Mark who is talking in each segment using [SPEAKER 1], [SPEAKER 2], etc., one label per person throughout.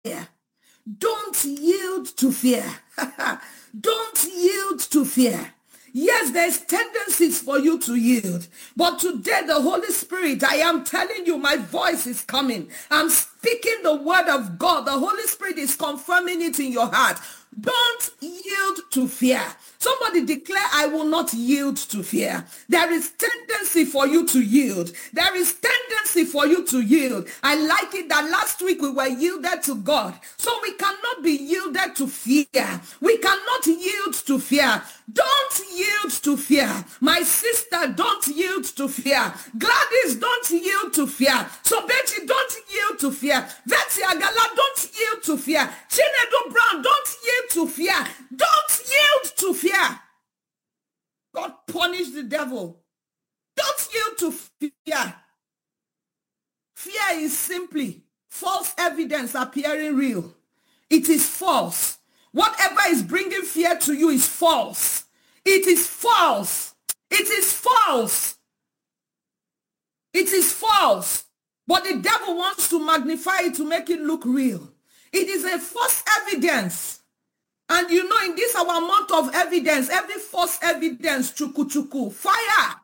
[SPEAKER 1] Don't yield to fear. Don't yield to fear. Yes, there's tendencies for you to yield. But today, the Holy Spirit, I am telling you, my voice is coming. I'm speaking the word of God. The Holy Spirit is confirming it in your heart. Don't yield to fear. Somebody declare, I will not yield to fear. There is tendency for you to yield. There is tendency for you to yield. I like it that last week we were yielded to God. So we cannot be yielded to fear. We cannot yield to fear. Don't yield to fear. My sister, don't yield to fear. Gladys, don't yield to fear. So Betty, don't yield to fear. Betsy Agala, don't yield to fear. Chinedu Brown, don't yield to fear. Don't yield to fear. God punished the devil. Don't yield to fear. Fear is simply false evidence appearing real. It is false. Whatever is bringing fear to you is false. It is false. It is false. It is false. But the devil wants to magnify it to make it look real. It is a false evidence. And you know, in this our month of evidence, every false evidence, chuku, fire.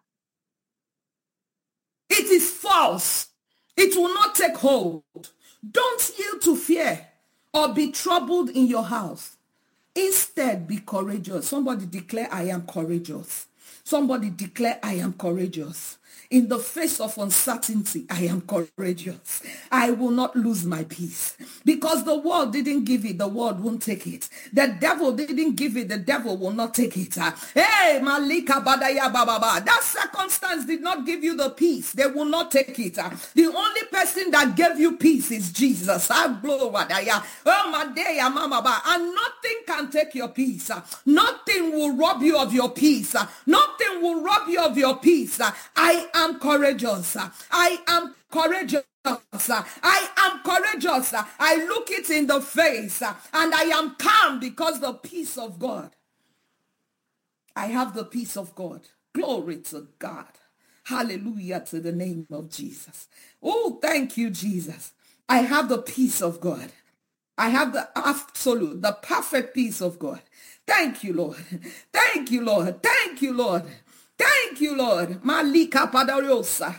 [SPEAKER 1] It is false. It will not take hold. Don't yield to fear or be troubled in your house. Instead, be courageous. Somebody declare, I am courageous. Somebody declare, I am courageous. In the face of uncertainty, I am courageous. I will not lose my peace. Because the world didn't give it, the world won't take it. The devil didn't give it, the devil will not take it. Hey, Malika Badaya Baba. That circumstance did not give you the peace. They will not take it. The only person that gave you peace is Jesus. And nothing can take your peace. Nothing will rob you of your peace. Nothing will rob you of your peace. I am courageous. I am courageous. I am courageous. I look it in the face and I am calm because the peace of God. I have the peace of God. Glory to God. Hallelujah to the name of Jesus. Oh, thank you, Jesus. I have the peace of God. I have the absolute, the perfect peace of God. Thank you, Lord. Thank you, Lord. Thank you, Lord. Thank you, Lord. Malika Padariosa.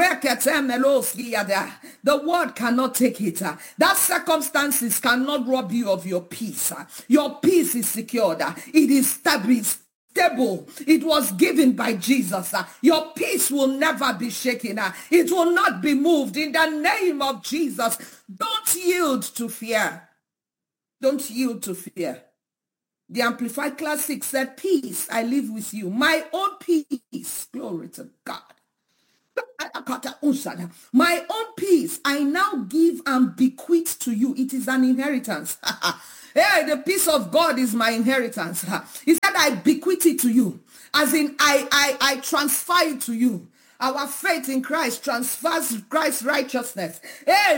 [SPEAKER 1] The word cannot take it. That circumstances cannot rob you of your peace. Your peace is secured. It is stable. It was given by Jesus. Your peace will never be shaken. It will not be moved in the name of Jesus. Don't yield to fear. Don't yield to fear. The Amplified Classic said, peace I live with you. My own peace. Glory to God. My own peace I now give and bequeath to you. It is an inheritance. Hey, the peace of God is my inheritance. He said, I bequeath it to you. As in, I transfer it to you. Our faith in Christ transfers Christ's righteousness. Hey,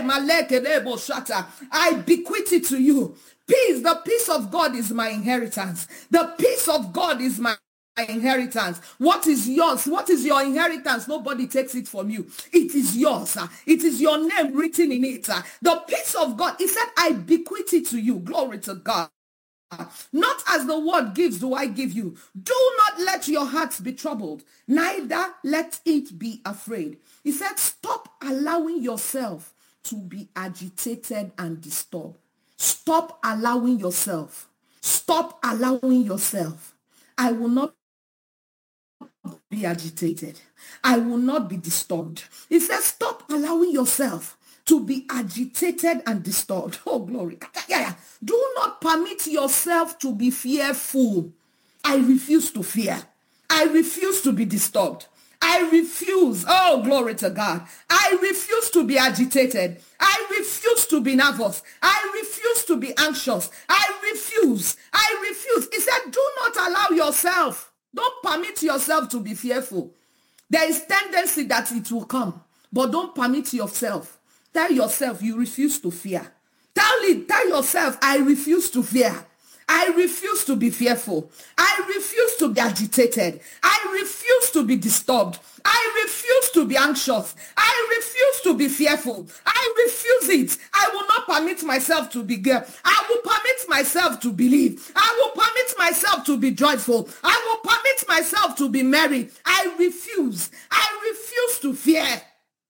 [SPEAKER 1] I bequeath it to you. Peace, the peace of God is my inheritance. The peace of God is my inheritance. What is yours? What is your inheritance? Nobody takes it from you. It is yours. It is your name written in it. The peace of God. He said, I bequeath it to you. Glory to God. Not as the word gives do I give you. Do not let your hearts be troubled, neither let it be afraid. He said, stop allowing yourself to be agitated and disturbed. Stop allowing yourself. Stop allowing yourself. I will not be agitated. I will not be disturbed. He says, stop allowing yourself to be agitated and disturbed. Oh, glory. Do not permit yourself to be fearful. I refuse to fear. I refuse to be disturbed. I refuse. Oh, glory to God. I refuse to be agitated. I refuse to be nervous. I refuse to be anxious. I refuse. I refuse. He said, do not allow yourself. Don't permit yourself to be fearful. There is tendency that it will come, but don't permit yourself. Tell yourself you refuse to fear. Tell yourself, I refuse to fear. I refuse to be fearful. I refuse to be agitated. I refuse to be disturbed. I refuse to be anxious. I refuse to be fearful. I refuse it. I will not permit myself to be girl. I will permit myself to believe. I will permit myself to be joyful. I will permit myself to be merry. I refuse. I refuse to fear.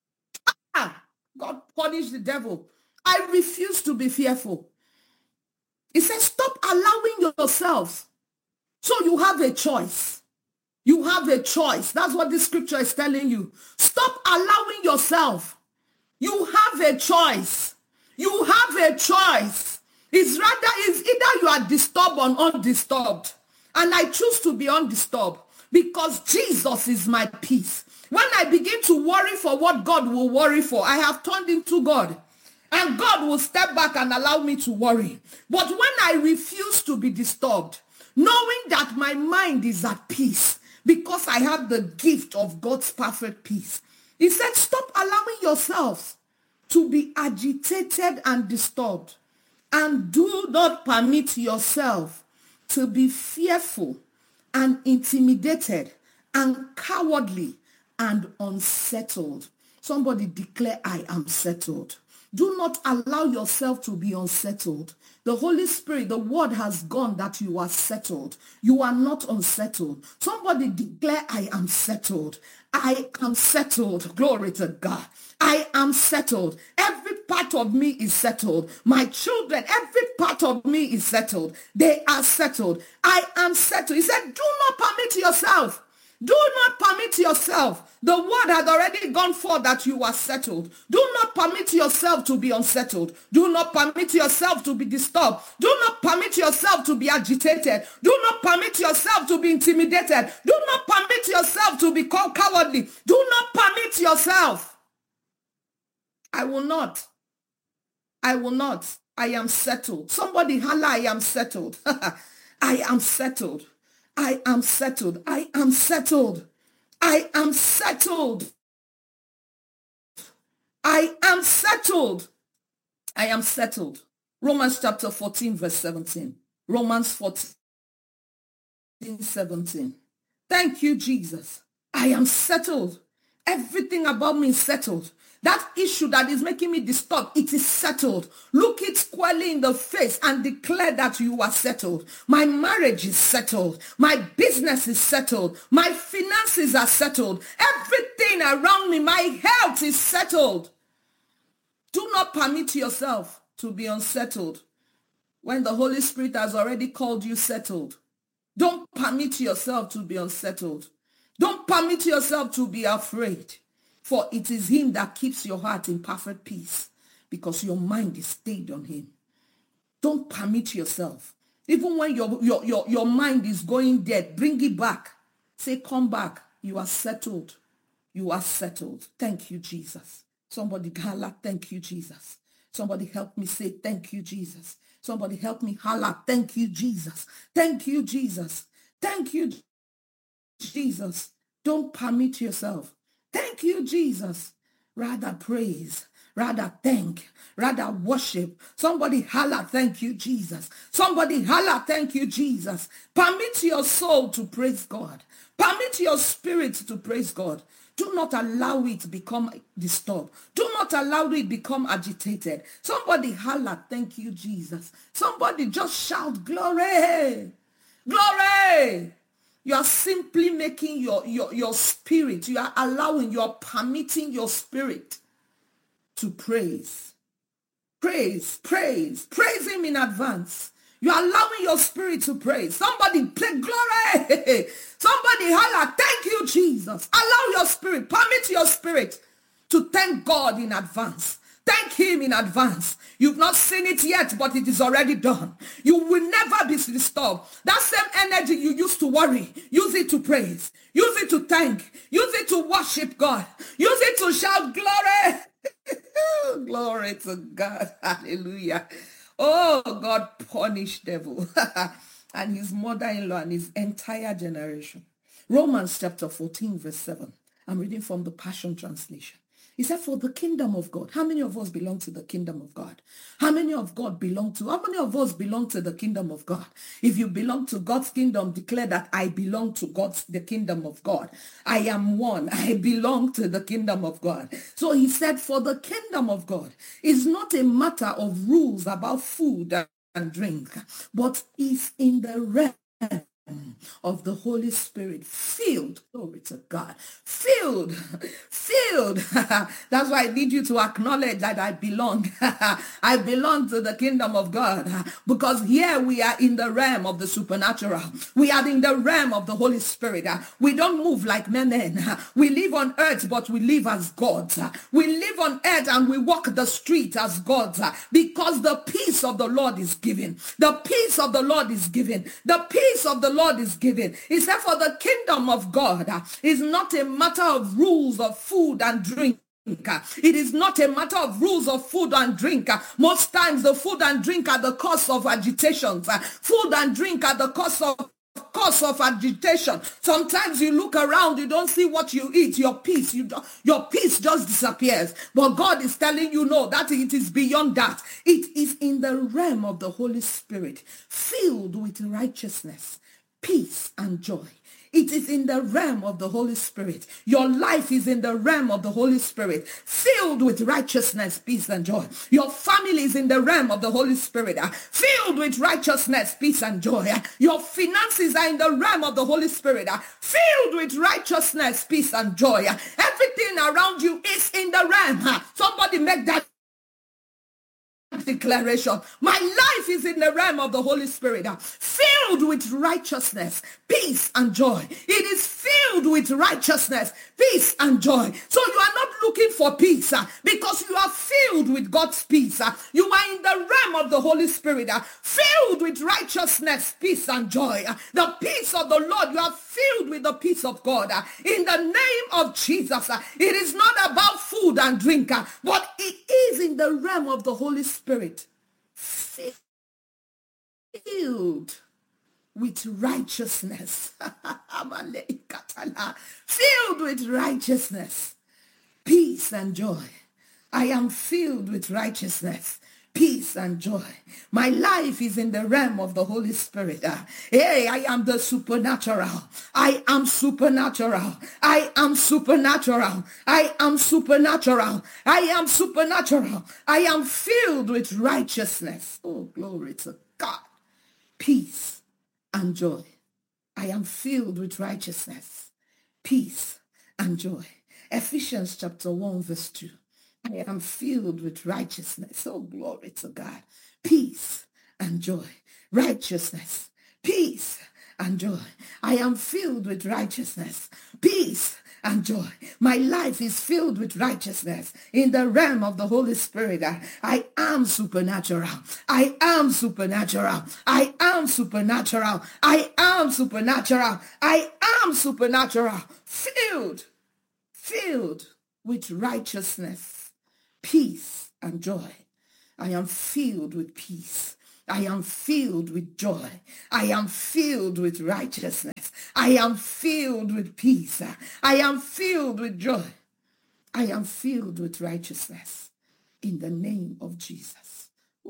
[SPEAKER 1] God punish the devil. I refuse to be fearful. He says, stop allowing yourself. So you have a choice. You have a choice. That's what this scripture is telling you. Stop allowing yourself. You have a choice. You have a choice. It's either you are disturbed or undisturbed. And I choose to be undisturbed because Jesus is my peace. When I begin to worry for what God will worry for, I have turned into God. And God will step back and allow me to worry. But when I refuse to be disturbed, knowing that my mind is at peace because I have the gift of God's perfect peace, he said, stop allowing yourselves to be agitated and disturbed. And do not permit yourself to be fearful and intimidated and cowardly and unsettled. Somebody declare, I am settled. Do not allow yourself to be unsettled. The Holy Spirit, the word has gone that you are settled. You are not unsettled. Somebody declare, I am settled. I am settled. Glory to God. I am settled. Every part of me is settled. My children, every part of me is settled. They are settled. I am settled. He said, do not permit yourself. Do not permit yourself. The word had already gone forth that you are settled. Do not permit yourself to be unsettled. Do not permit yourself to be disturbed. Do not permit yourself to be agitated. Do not permit yourself to be intimidated. Do not permit yourself to become cowardly. Do not permit yourself. I will not. I will not. I am settled. Somebody holla, I am settled. I am settled. I am settled. I am settled. I am settled. I am settled. I am settled. Romans chapter 14 verse 17. Romans 14, 17. Thank you, Jesus. I am settled. Everything about me is settled. That issue that is making me disturbed, it is settled. Look it squarely in the face and declare that you are settled. My marriage is settled. My business is settled. My finances are settled. Everything around me, my health is settled. Do not permit yourself to be unsettled when the Holy Spirit has already called you settled. Don't permit yourself to be unsettled. Don't permit yourself to be afraid. For it is him that keeps your heart in perfect peace because your mind is stayed on him. Don't permit yourself. Even when your mind is going dead, bring it back. Say, come back. You are settled. You are settled. Thank you, Jesus. Somebody holla, thank you, Jesus. Somebody help me say, thank you, Jesus. Somebody help me holla, thank you, Jesus. Thank you, Jesus. Thank you, Jesus. Don't permit yourself. Thank you, Jesus. Rather praise, rather thank, rather worship. Somebody holla, thank you, Jesus. Somebody holla, thank you, Jesus. Permit your soul to praise God. Permit your spirit to praise God. Do not allow it to become disturbed. Do not allow it to become agitated. Somebody holla, thank you, Jesus. Somebody just shout, glory, glory. You are simply making your spirit, you are allowing, you are permitting your spirit to praise. Praise, praise, praise him in advance. You are allowing your spirit to praise. Somebody play glory. Somebody holla, thank you, Jesus. Allow your spirit, permit your spirit to thank God in advance. Thank him in advance. You've not seen it yet, but it is already done. You will never be disturbed. That same energy you used to worry, use it to praise. Use it to thank. Use it to worship God. Use it to shout glory. Glory to God. Hallelujah. Oh, God punish devil and his mother-in-law and his entire generation. Romans chapter 14 verse 7. I'm reading from the Passion Translation. He said, for the kingdom of God. How many of us belong to the kingdom of God? How many of us belong to the kingdom of God? If you belong to God's kingdom, declare that I belong to the kingdom of God. I am one. I belong to the kingdom of God. So he said, for the kingdom of God is not a matter of rules about food and drink, but is in the realm of the Holy Spirit, filled, glory to God, filled. That's why I need you to acknowledge that I belong. I belong to the kingdom of God, because here we are in the realm of the supernatural. We are in the realm of the Holy Spirit. We don't move like men. We live on earth, but we live as gods. We live on earth and we walk the street as gods, because the peace of the Lord is given. The peace of the Lord is given. The peace of the Lord is given. He said, for the kingdom of God is not a matter of rules of food and drink. It is not a matter of rules of food and drink. Most times the food and drink are the cause of agitations. Food and drink are the cause of agitation. Sometimes you look around, you don't see what you eat, your peace just disappears. But God is telling you, no, that it is beyond that. It is in the realm of the Holy Spirit, filled with righteousness, peace and joy. It is in the realm of the Holy Spirit. Your life is in the realm of the Holy Spirit, filled with righteousness, peace, and joy. Your family is in the realm of the Holy Spirit, filled with righteousness, peace, and joy. Your finances are in the realm of the Holy Spirit, filled with righteousness, peace, and joy. Everything around you is in the realm. Somebody make that declaration. My life is in the realm of the Holy Spirit, filled with righteousness, peace, and joy. It is filled with righteousness, peace, and joy. So you are not looking for peace because you are filled with God's peace. You are in the realm of the Holy Spirit, filled with righteousness, peace, and joy. The peace of the Lord, you are filled with the peace of God. In the name of Jesus, it is not about food and drink, but it is in the realm of the Holy Spirit, filled with righteousness, filled with righteousness, peace, and joy. I am filled with righteousness, peace, and joy. My life is in the realm of the Holy Spirit. Hey, I am the supernatural. I am supernatural. I am supernatural. I am supernatural. I am supernatural. I am filled with righteousness. Oh, glory to God. Peace and joy. I am filled with righteousness, peace, and joy. Ephesians chapter 1 verse 2. I am filled with righteousness. Oh, glory to God. Peace and joy. Righteousness, peace, and joy. I am filled with righteousness, peace, and joy. My life is filled with righteousness in the realm of the Holy Spirit. I am supernatural. I am supernatural. I am supernatural. I am supernatural. I am supernatural. Filled with righteousness, peace, and joy. I am filled with peace. I am filled with joy. I am filled with righteousness. I am filled with peace. I am filled with joy. I am filled with righteousness in the name of Jesus.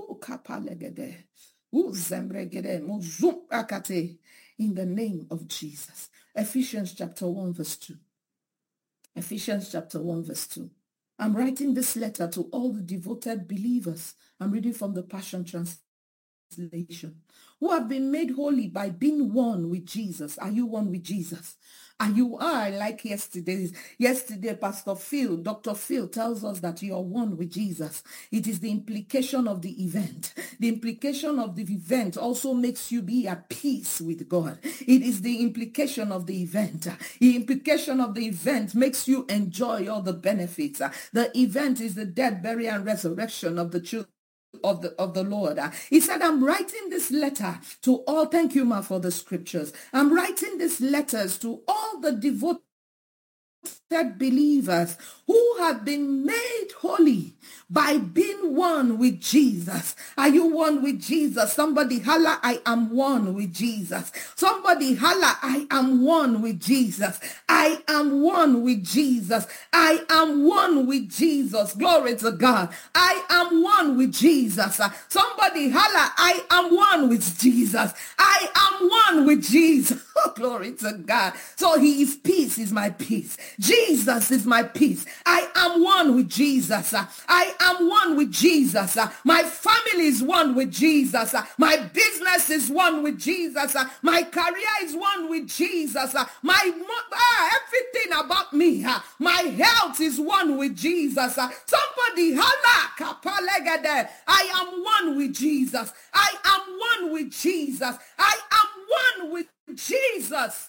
[SPEAKER 1] In the name of Jesus. Ephesians chapter 1 verse 2. Ephesians chapter 1 verse 2. I'm writing this letter to all the devoted believers. I'm reading from the Passion Translation. Who have been made holy by being one with Jesus. Are you one with Jesus? And you are, like yesterday, Pastor Phil, Dr. Phil tells us that you are one with Jesus. It is the implication of the event. The implication of the event also makes you be at peace with God. It is the implication of the event. The implication of the event makes you enjoy all the benefits. The event is the death, burial, and resurrection of the children of the Lord. He said, I'm writing this letter to all, thank you, Ma, for the scriptures. I'm writing these letters to all the devoted believers who who have been made holy by being one with Jesus. Are you one with Jesus? Somebody holla, I am one with Jesus. Somebody holla, I am one with Jesus. I am one with Jesus. I am one with Jesus. Glory to God. I am one with Jesus. Somebody holla, I am one with Jesus. I am one with Jesus. Oh, glory to God. So he is peace, is my peace. Jesus is my peace. I am one with Jesus. I am one with Jesus. My family is one with Jesus. My business is one with Jesus. My career is one with Jesus. Everything about me, my health is one with Jesus. Somebody holla, I am one with Jesus. I am one with Jesus. I am one with Jesus.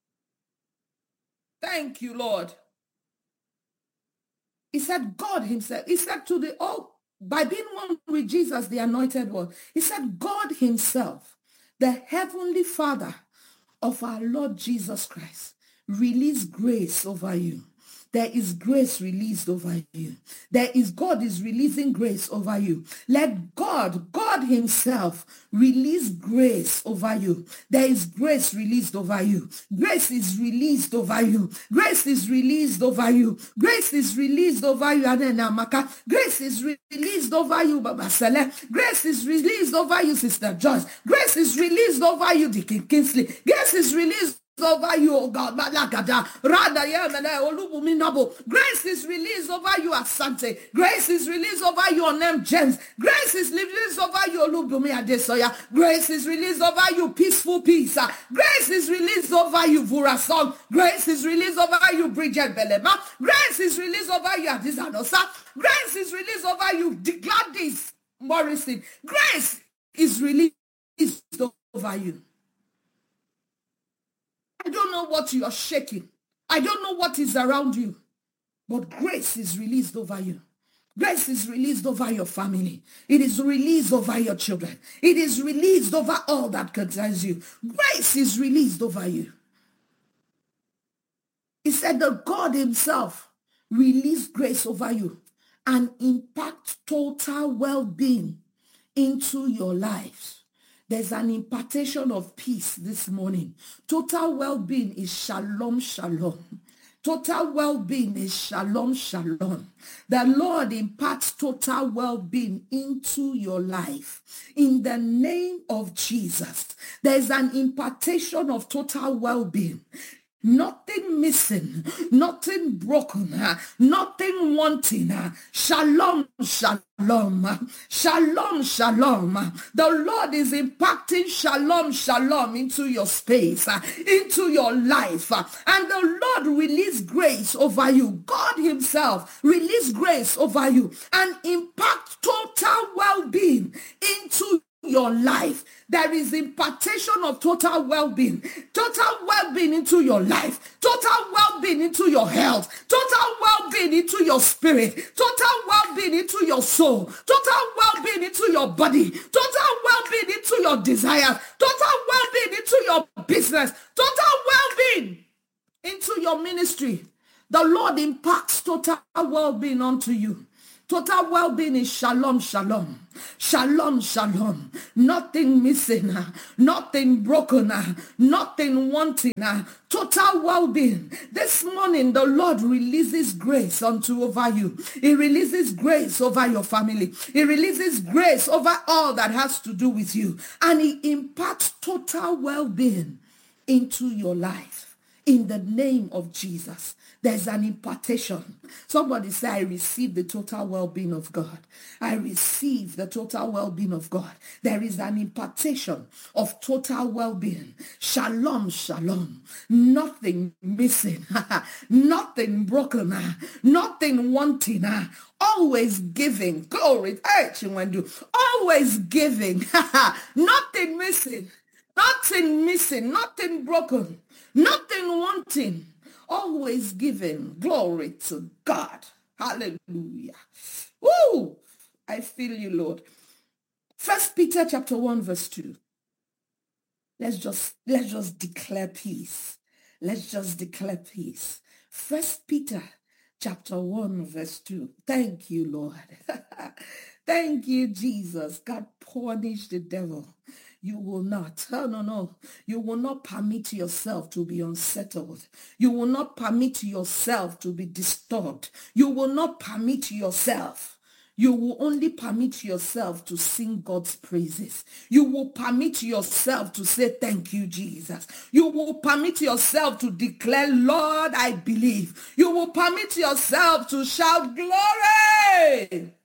[SPEAKER 1] Thank you, Lord. He said, God himself, he said to the all, by being one with Jesus, the anointed one, he said, God himself, the heavenly Father of our Lord Jesus Christ, release grace over you. There is grace released over you. God is releasing grace over you. Let God himself release grace over you. There is grace released over you. Grace is released over you. Grace is released over you. Grace is released over you. Grace is released over you, Baba Sele. Grace is released over you, Sister Joyce. Grace is released over you, Deacon Kingsley. Grace is released over you, oh God. Grace is released over you, Asante. Grace is released over you, Onem James. Grace is released over you, Olubumi Adesoya. Grace is released over you, Peaceful Peace. Grace is released over you, Vurasong. Grace is released over you, Bridget Belema. Grace is released over you, Adizanosa. Grace is released over you, Gladys Morrison. Grace is released over you. I don't know what you are shaking. I don't know what is around you. But grace is released over you. Grace is released over your family. It is released over your children. It is released over all that concerns you. Grace is released over you. He said that God himself released grace over you and impact total well-being into your lives. There's an impartation of peace this morning. Total well-being is shalom, shalom. Total well-being is shalom, shalom. The Lord imparts total well-being into your life. In the name of Jesus, there's an impartation of total well-being. Nothing missing, nothing broken, nothing wanting. Shalom, shalom, shalom, shalom. The Lord is impacting shalom, shalom into your space, into your life. And the Lord release grace over you. God himself release grace over you and impact total well-being into your life. There is impartation of total well-being into your life, total well-being into your health, total well-being into your spirit, total well-being into your soul, total well-being into your body, total well-being into your desires, total well-being into your business, total well-being into your ministry. The Lord impacts total well-being onto you. Total well-being is shalom, shalom. Shalom, shalom. Nothing missing, nothing broken, nothing wanting. Total well-being. This morning, the Lord releases grace over you. He releases grace over your family. He releases grace over all that has to do with you. And he imparts total well-being into your life. In the name of Jesus. There's an impartation. Somebody say, I receive the total well-being of God. I receive the total well-being of God. There is an impartation of total well-being. Shalom, shalom. Nothing missing. Nothing broken. Nothing wanting. Always giving. Glory. Always giving. Nothing missing. Nothing missing. Nothing broken. Nothing wanting. Always giving. Glory to God. Hallelujah. Woo! I feel you, Lord. 1 Peter chapter 1 verse 2. Let's just declare peace. Let's just declare peace. 1 Peter chapter 1, verse 2. Thank you, Lord. Thank you, Jesus. God punish the devil. You will not. Oh, no. You will not permit yourself to be unsettled. You will not permit yourself to be disturbed. You will not permit yourself. You will only permit yourself to sing God's praises. You will permit yourself to say, thank you, Jesus. You will permit yourself to declare, Lord, I believe. You will permit yourself to shout, glory.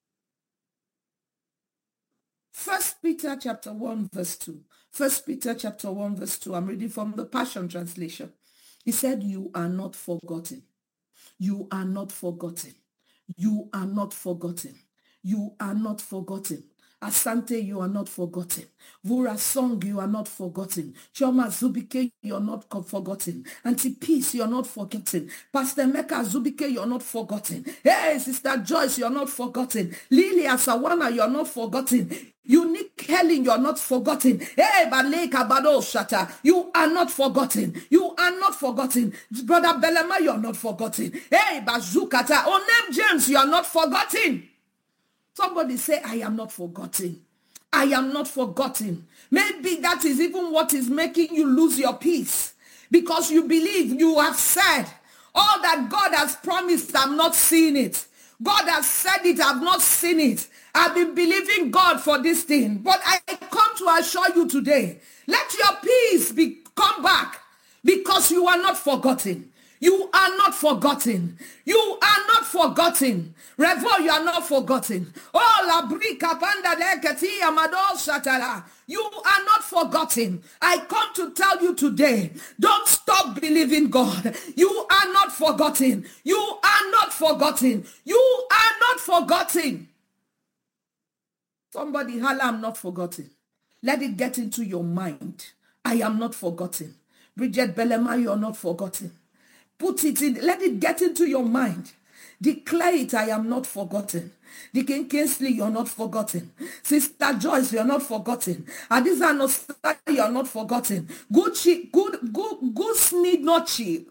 [SPEAKER 1] 1 Peter chapter 1 verse 2. 1 Peter chapter 1 verse 2. I'm reading from the Passion Translation. He said, you are not forgotten. You are not forgotten. You are not forgotten. You are not forgotten. Asante, you are not forgotten. Vura Song, you are not forgotten. Choma Zubike, you are not forgotten. Auntie Peace, you are not forgotten. Pastor Meka Zubike, you are not forgotten. Hey, Sister Joyce, you are not forgotten. Lily Asawana, you are not forgotten. Unique Helen, you are not forgotten. Hey, Baleka Bado Shata, you are not forgotten. You are not forgotten. Brother Belema, you are not forgotten. Hey, Bazukata, Onem James, you are not forgotten. Somebody say, I am not forgotten. I am not forgotten. Maybe that is even what is making you lose your peace. Because you believe, you have said, all that God has promised, I'm not seeing it. God has said it, I've not seen it. I've been believing God for this thing. But I come to assure you today, let your peace come back, because you are not forgotten. You are not forgotten. You are not forgotten. Revo, you are not forgotten. Oh, la brika panda leketi amado shatala. You are not forgotten. I come to tell you today, don't stop believing God. You are not forgotten. You are not forgotten. You are not forgotten. Somebody holla, I'm not forgotten. Let it get into your mind. I am not forgotten. Bridget Belema, you are not forgotten. Put it in, let it get into your mind. Declare it, I am not forgotten. Deacon Kingsley, you're not forgotten. Sister Joyce, you're not forgotten. Adiza Nostra, you're not forgotten. Good need not she.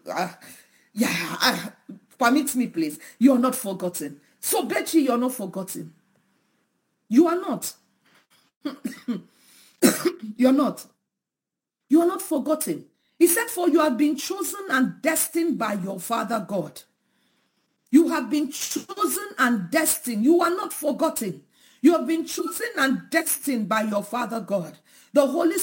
[SPEAKER 1] Permit me, please. You're not forgotten. So Betty, you're not forgotten. You are not. You're not. You are not forgotten. He said, for you have been chosen and destined by your Father God. You have been chosen and destined. You are not forgotten. You have been chosen and destined by your Father God. The Holy